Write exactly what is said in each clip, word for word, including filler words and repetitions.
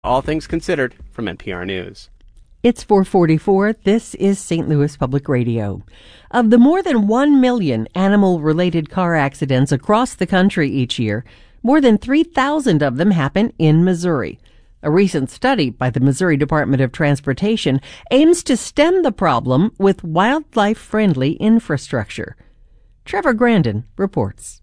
All Things Considered from N P R News. It's four forty-four. This is Saint Louis Public Radio. Of the more than one million animal-related car accidents across the country each year, more than three thousand of them happen in Missouri. A recent study by the Missouri Department of Transportation aims to stem the problem with wildlife-friendly infrastructure. Trevor Grandin reports.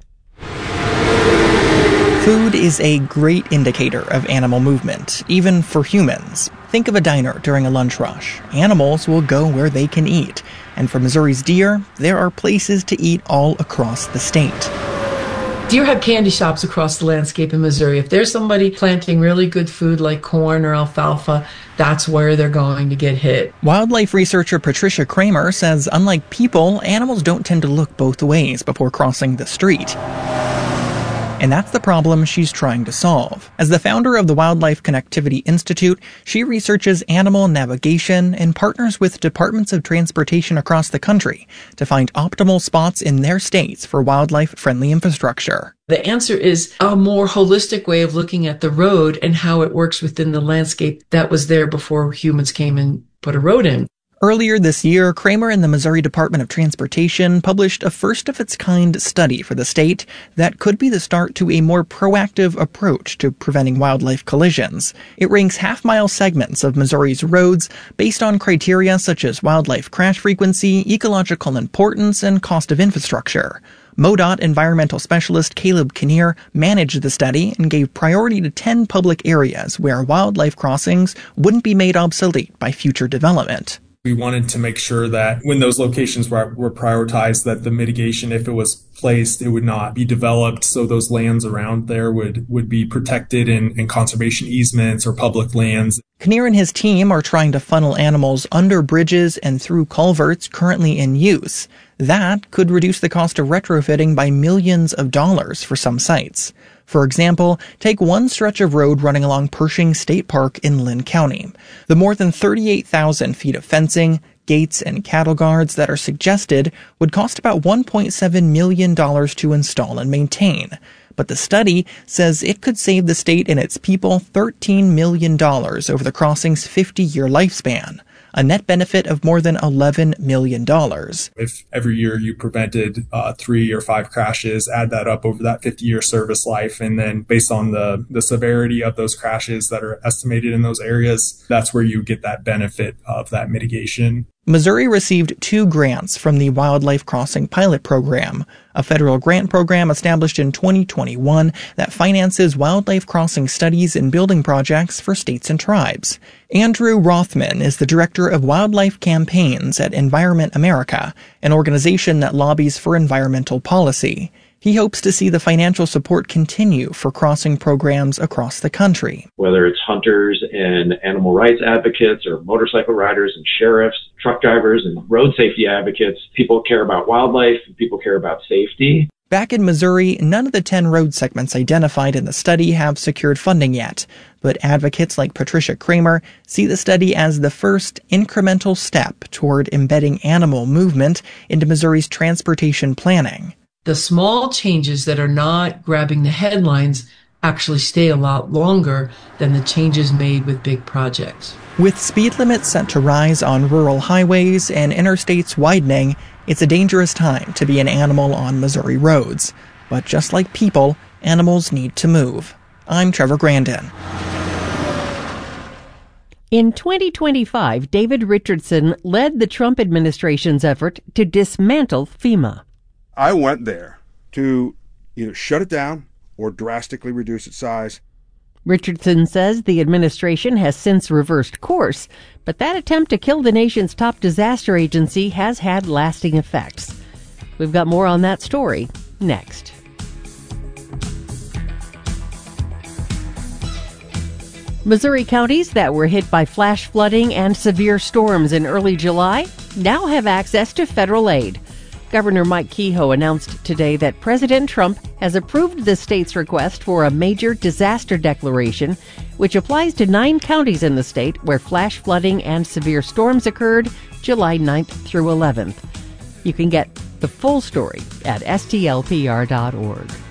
Food is a great indicator of animal movement, even for humans. Think of a diner during a lunch rush. Animals will go where they can eat. And for Missouri's deer, there are places to eat all across the state. Deer have candy shops across the landscape in Missouri. If there's somebody planting really good food like corn or alfalfa, that's where they're going to get hit. Wildlife researcher Patricia Kramer says unlike people, animals don't tend to look both ways before crossing the street. And that's the problem she's trying to solve. As the founder of the Wildlife Connectivity Institute, she researches animal navigation and partners with departments of transportation across the country to find optimal spots in their states for wildlife-friendly infrastructure. The answer is a more holistic way of looking at the road and how it works within the landscape that was there before humans came and put a road in. Earlier this year, Kramer and the Missouri Department of Transportation published a first-of-its-kind study for the state that could be the start to a more proactive approach to preventing wildlife collisions. It ranks half-mile segments of Missouri's roads based on criteria such as wildlife crash frequency, ecological importance, and cost of infrastructure. MoDOT environmental specialist Caleb Kinnear managed the study and gave priority to ten public areas where wildlife crossings wouldn't be made obsolete by future development. We wanted to make sure that when those locations were, were prioritized, that the mitigation, if it was placed, it would not be developed. So those lands around there would, would be protected in, in conservation easements or public lands. Kinnear and his team are trying to funnel animals under bridges and through culverts currently in use. That could reduce the cost of retrofitting by millions of dollars for some sites. For example, take one stretch of road running along Pershing State Park in Lynn County. The more than thirty-eight thousand feet of fencing, gates, and cattle guards that are suggested would cost about one point seven million dollars to install and maintain. But the study says it could save the state and its people thirteen million dollars over the crossing's fifty-year lifespan, a net benefit of more than eleven million dollars. If every year you prevented uh, three or five crashes, add that up over that fifty-year service life, and then based on the, the severity of those crashes that are estimated in those areas, that's where you get that benefit of that mitigation. Missouri received two grants from the Wildlife Crossing Pilot Program, a federal grant program established in twenty twenty-one that finances wildlife crossing studies and building projects for states and tribes. Andrew Rothman is the director of wildlife campaigns at Environment America, an organization that lobbies for environmental policy. He hopes to see the financial support continue for crossing programs across the country. Whether it's hunters and animal rights advocates or motorcycle riders and sheriffs, truck drivers and road safety advocates, people care about wildlife and people care about safety. Back in Missouri, none of the ten road segments identified in the study have secured funding yet, but advocates like Patricia Kramer see the study as the first incremental step toward embedding animal movement into Missouri's transportation planning. The small changes that are not grabbing the headlines actually stay a lot longer than the changes made with big projects. With speed limits set to rise on rural highways and interstates widening, it's a dangerous time to be an animal on Missouri roads. But just like people, animals need to move. I'm Trevor Grandin. In twenty twenty-five, David Richardson led the Trump administration's effort to dismantle FEMA. I went there to either shut it down or drastically reduce its size. Richardson says the administration has since reversed course, but that attempt to kill the nation's top disaster agency has had lasting effects. We've got more on that story next. Missouri counties that were hit by flash flooding and severe storms in early July now have access to federal aid. Governor Mike Kehoe announced today that President Trump has approved the state's request for a major disaster declaration, which applies to nine counties in the state where flash flooding and severe storms occurred July ninth through eleventh. You can get the full story at S T L P R dot org.